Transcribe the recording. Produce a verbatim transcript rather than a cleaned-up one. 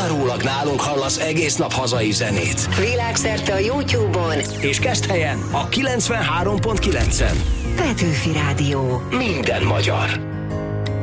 Kizárólag nálunk hallasz egész nap hazai zenét. Világszerte a YouTube-on. És Keszthelyen a kilencvenhárom pont kilencen. Petőfi Rádió. Minden magyar.